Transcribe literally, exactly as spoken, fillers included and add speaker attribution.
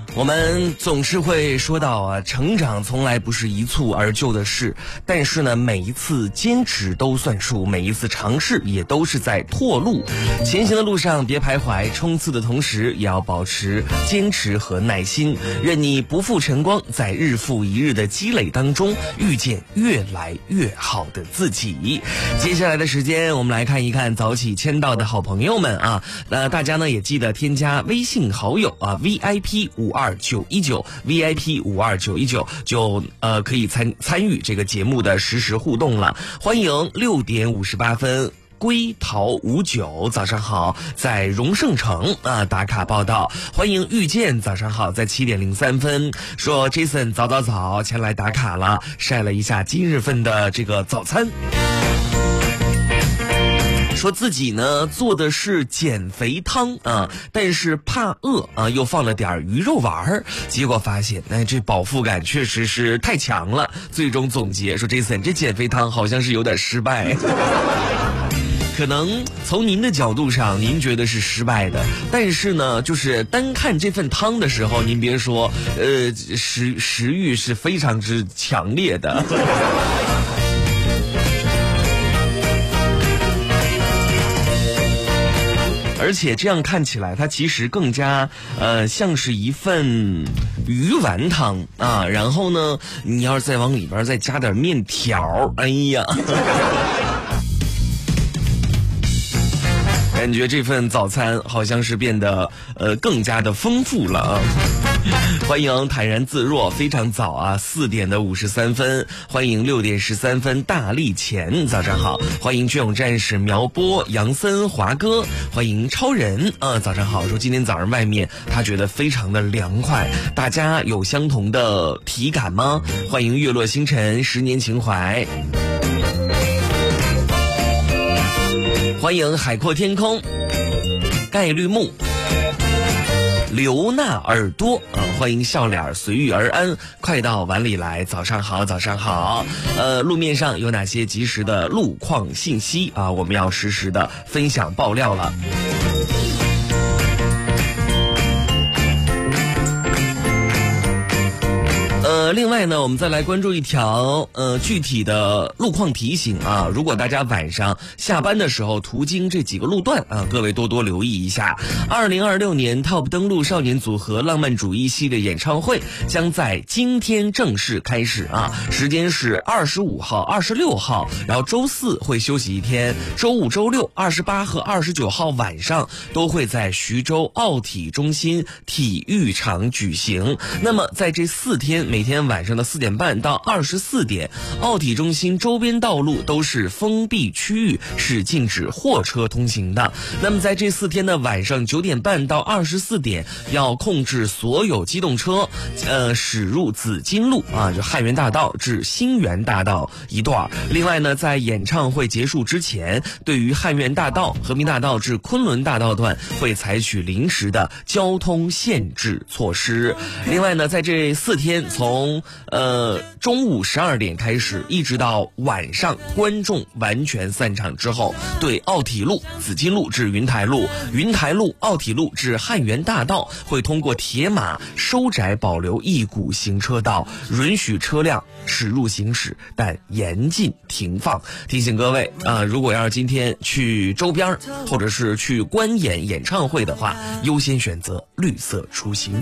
Speaker 1: 我们总是会说到啊，成长从来不是一蹴而就的事，但是呢，每一次坚持都算数，每一次尝试也都是在拓路。前行的路上别徘徊，冲刺的同时也要保持坚持和耐心，任你不负晨光，在日复一日的积累当中遇见越来越好的自己。接下来的时间，我们来看一看早起签到的好朋友们啊，那大家呢也记得添加微信好友啊 V I P 五二九一九 V I P 五二九一九，就呃可以参参与这个节目的实时互动了。欢迎六点五十八分归桃五九，早上好，在荣盛城啊打卡报道。欢迎遇见，早上好，在七点零三分说 Jason 早早早前来打卡了，晒了一下今日份的这个早餐。说自己呢做的是减肥汤啊，但是怕饿啊，又放了点鱼肉丸儿，结果发现哎这饱腹感确实是太强了。最终总结说 Jason 这减肥汤好像是有点失败。可能从您的角度上您觉得是失败的，但是呢就是单看这份汤的时候，您别说呃食食欲是非常之强烈的。而且这样看起来它其实更加呃像是一份鱼丸汤啊，然后呢你要是再往里边再加点面条，哎呀感觉这份早餐好像是变得呃更加的丰富了啊。欢迎坦然自若，非常早啊，四点的五十三分。欢迎六点十三分大力钱，早上好。欢迎倔勇战士苗波、杨森、华哥，欢迎超人啊，早上好。说今天早上外面他觉得非常的凉快，大家有相同的体感吗？欢迎月落星辰、十年情怀。欢迎海阔天空、概率木、刘娜耳朵啊、呃，欢迎笑脸随遇而安，快到碗里来，早上好，早上好。呃，路面上有哪些及时的路况信息啊？我们要实时的分享爆料了。呃，另外呢，我们再来关注一条呃具体的路况提醒啊。如果大家晚上下班的时候途经这几个路段啊，各位多多留意一下。二零二六年 Top 登陆少年组合浪漫主义系列演唱会将在今天正式开始啊，时间是二十五号、二十六号，然后周四会休息一天，周五、周六二十八和二十九号晚上都会在徐州奥体中心体育场举行。那么在这四天每每天晚上的四点半到二十四点，奥体中心周边道路都是封闭区域，是禁止货车通行的。那么在这四天的晚上九点半到二十四点，要控制所有机动车，呃，驶入紫金路啊，就汉源大道至新源大道一段。另外呢，在演唱会结束之前，对于汉源大道、和平大道至昆仑大道段会采取临时的交通限制措施。另外呢，在这四天从从呃中午十二点开始，一直到晚上观众完全散场之后，对奥体路、紫金路至云台路、云台路、奥体路至汉源大道会通过铁马收窄保留一股行车道，允许车辆驶入行驶，但严禁停放。提醒各位啊、呃，如果要是今天去周边或者是去观演演唱会的话，优先选择绿色出行。